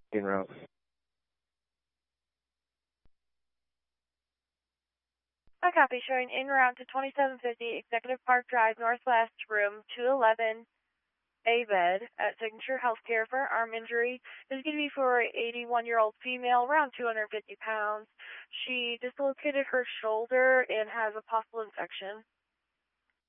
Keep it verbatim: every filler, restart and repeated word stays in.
en route. I copy, showing en route to twenty-seven fifty Executive Park Drive, Northwest, room two eleven, A bed at Signature Healthcare for arm injury. This is going to be for an eighty-one-year-old female, around two hundred fifty pounds. She dislocated her shoulder and has a possible infection.